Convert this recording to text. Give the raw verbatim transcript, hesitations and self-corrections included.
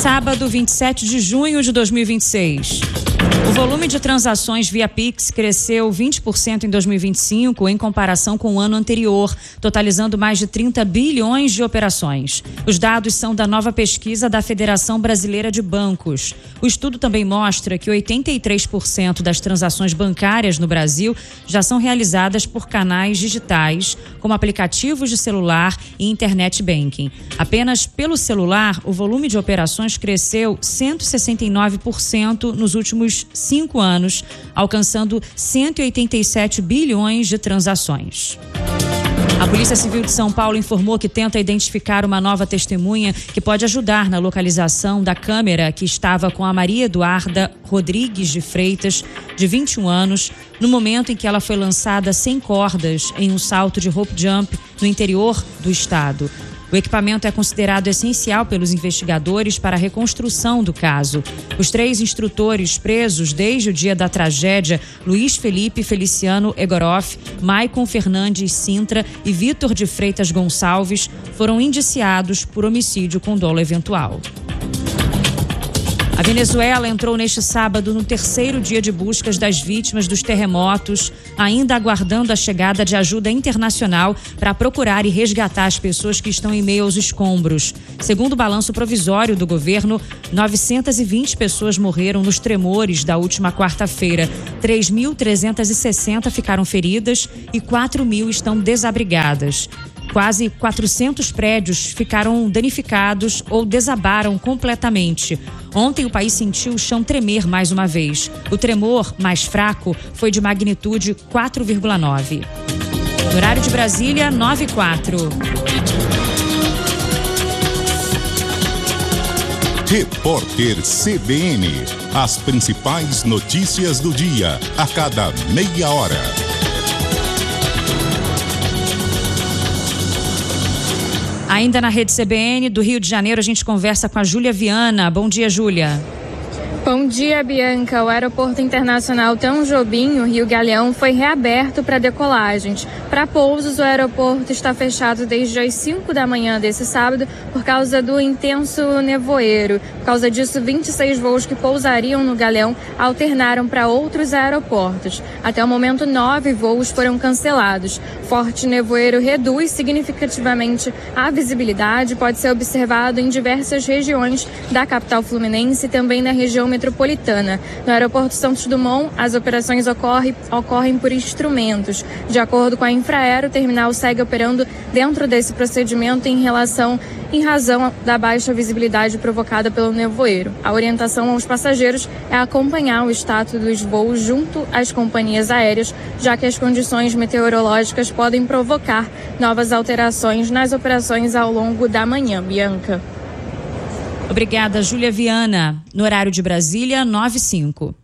Sábado, vinte e sete de junho de dois mil e vinte e seis. O volume de transações via Pix cresceu vinte por cento em dois mil e vinte e cinco em comparação com o ano anterior, totalizando mais de trinta bilhões de operações. Os dados são da nova pesquisa da Federação Brasileira de Bancos. O estudo também mostra que oitenta e três por cento das transações bancárias no Brasil já são realizadas por canais digitais, como aplicativos de celular e internet banking. Apenas pelo celular, o volume de operações cresceu cento e sessenta e nove por cento nos últimos cinco anos, alcançando cento e oitenta e sete bilhões de transações. A Polícia Civil de São Paulo informou que tenta identificar uma nova testemunha que pode ajudar na localização da câmera que estava com a Maria Eduarda Rodrigues de Freitas, de vinte e um anos, no momento em que ela foi lançada sem cordas em um salto de rope jump no interior do estado. O equipamento é considerado essencial pelos investigadores para a reconstrução do caso. Os três instrutores presos desde o dia da tragédia, Luiz Felipe Feliciano Egoroff, Maicon Fernandes Sintra e Vitor de Freitas Gonçalves, foram indiciados por homicídio com dolo eventual. A Venezuela entrou neste sábado no terceiro dia de buscas das vítimas dos terremotos, ainda aguardando a chegada de ajuda internacional para procurar e resgatar as pessoas que estão em meio aos escombros. Segundo o balanço provisório do governo, novecentas e vinte pessoas morreram nos tremores da última quarta-feira. três mil trezentas e sessenta ficaram feridas e quatro mil estão desabrigadas. Quase quatrocentos prédios ficaram danificados ou desabaram completamente. Ontem o país sentiu o chão tremer mais uma vez. O tremor mais fraco foi de magnitude quatro vírgula nove. No horário de Brasília, nove e quatro. Repórter C B N. As principais notícias do dia, a cada meia hora. Ainda na rede C B N do Rio de Janeiro, a gente conversa com a Júlia Viana. Bom dia, Júlia. Bom dia, Bianca. O Aeroporto Internacional Tom Jobim, Rio Galeão, foi reaberto para decolagens. Para pousos, o aeroporto está fechado desde as cinco da manhã desse sábado por causa do intenso nevoeiro. Por causa disso, vinte e seis voos que pousariam no Galeão alternaram para outros aeroportos. Até o momento, nove voos foram cancelados. Forte nevoeiro reduz significativamente a visibilidade e pode ser observado em diversas regiões da capital fluminense e também na região metropolitana. No aeroporto Santos Dumont, as operações ocorrem, ocorrem por instrumentos. De acordo com a Infraero, o terminal segue operando dentro desse procedimento em relação, em razão da baixa visibilidade provocada pelo nevoeiro. A orientação aos passageiros é acompanhar o status dos voos junto às companhias aéreas, já que as condições meteorológicas podem provocar novas alterações nas operações ao longo da manhã. Bianca. Obrigada, Júlia Viana. No horário de Brasília, nove e cinco.